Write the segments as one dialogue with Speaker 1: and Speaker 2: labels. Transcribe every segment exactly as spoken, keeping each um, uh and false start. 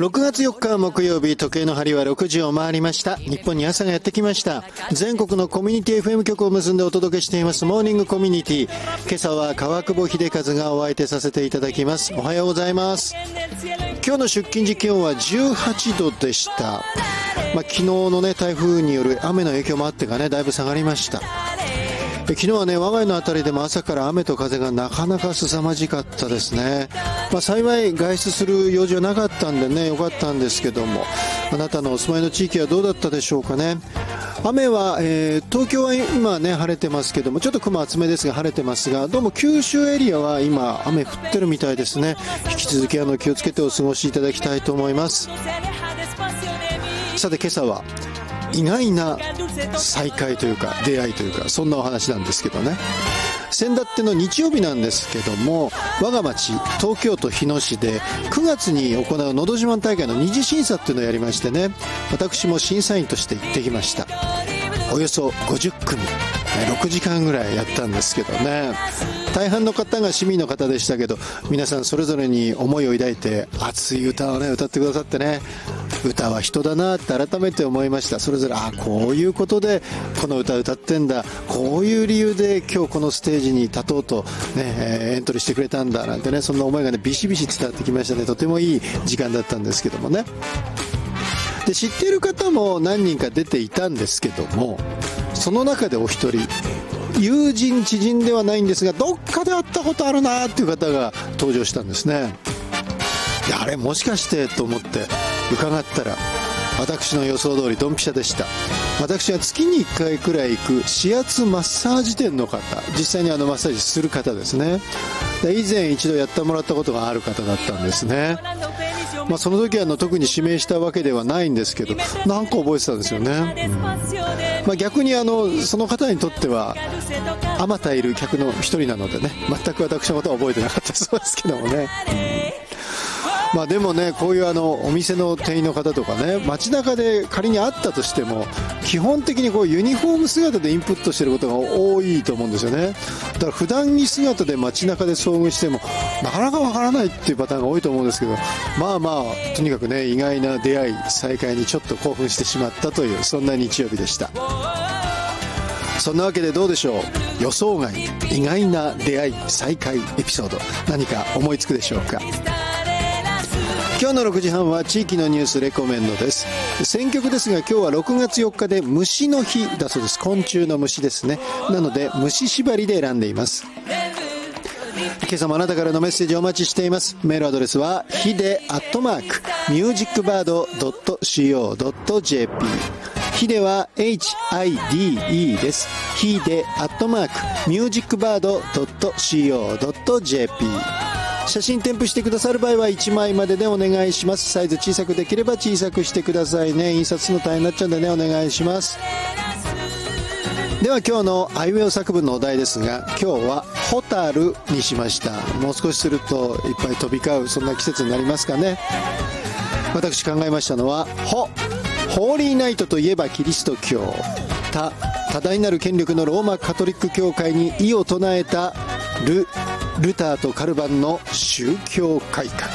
Speaker 1: ろくがつよっか木曜日、時計の針はろくじを回りました。日本に朝がやってきました。全国のコミュニティ エフエム 局を結んでお届けしていますモーニングコミュニティ。今朝は川久保秀和がお相手させていただきます。おはようございます。今日の出勤時気温はじゅうはちどでした。まあ、昨日のね台風による雨の影響もあってかね、だいぶ下がりました。昨日はね、我が家のあたりでも朝から雨と風がなかなか凄まじかったですね。まあ、幸い外出する用事はなかったんでね、よかったんですけども、あなたのお住まいの地域はどうだったでしょうかね。雨は、えー、東京は今ね晴れてますけども、ちょっと雲厚めですが晴れてますが、どうも九州エリアは今雨降ってるみたいですね。引き続きあの気をつけてお過ごしいただきたいと思います。さて今朝は意外な再会というか出会いというか、そんなお話なんですけどね。先だっての日曜日なんですけども、我が町東京都日野市でくがつに行うのど自慢大会の二次審査っていうのをやりましてね、私も審査員として行ってきました。およそごじゅっくみ、ろくじかんぐらいやったんですけどね、大半の方が市民の方でしたけど、皆さんそれぞれに思いを抱いて熱い歌をね歌ってくださってね、歌は人だなって改めて思いました。それぞれ、ああこういうことでこの歌歌ってんだ、こういう理由で今日このステージに立とうと、ねえー、エントリーしてくれたんだなんてね、そんな思いがねビシビシ伝わってきましたね。とてもいい時間だったんですけどもね。で知っている方も何人か出ていたんですけども、その中でお一人、友人知人ではないんですがどっかで会ったことあるなっていう方が登場したんですね。であれもしかしてと思って伺ったら、私の予想通りドンピシャでした。私は月にいっかいくらい行く指圧マッサージ店の方、実際にあのマッサージする方ですね。で以前一度やってもらったことがある方だったんですね。まあ、その時はあの特に指名したわけではないんですけど、なんか覚えてたんですよね。うんまあ、逆にあのその方にとってはあまたいる客の一人なのでね、全く私のことは覚えてなかったそうですけどもね。うんまあでもね、こういうあのお店の店員の方とかね、街中で仮にあったとしても基本的にこうユニフォーム姿でインプットしてることが多いと思うんですよね。だから普段着姿で街中で遭遇してもなかなかわからないっていうパターンが多いと思うんですけど、まあまあとにかくね、意外な出会い再会にちょっと興奮してしまったという、そんな日曜日でした。そんなわけでどうでしょう、予想外意外な出会い再会エピソード、何か思いつくでしょうか。今日のろくじはんは地域のニュースレコメンドです。選曲ですが、今日はろくがつよっかで虫の日だそうです。昆虫の虫ですね。なので虫縛りで選んでいます。今朝もあなたからのメッセージをお待ちしています。メールアドレスはヒデアットマークミュージックバードドットシーオードットジェーピー、ヒデは エイチアイディーイー です。ヒデアットマークミュージックバードドットシーオードットジェーピー。写真添付してくださる場合はいちまいまででお願いします。サイズ小さくできれば小さくしてくださいね。印刷するの大変になっちゃうんでね、お願いします。では今日のあいうえお作文のお題ですが、今日はホタルにしました。もう少しするといっぱい飛び交う、そんな季節になりますかね。私考えましたのは、ホホーリーナイトといえばキリスト教、タ多大なる権力のローマカトリック教会に異を唱えたルルターとカルバンの宗教改革。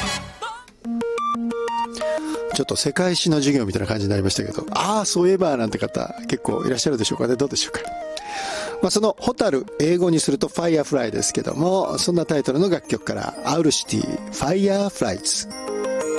Speaker 1: ちょっと世界史の授業みたいな感じになりましたけど、ああそういえばなんて方結構いらっしゃるでしょうかね。どうでしょうか。まあ、そのホタル、英語にするとファイアフライですけども、そんなタイトルの楽曲からアウルシティファイアフライズ。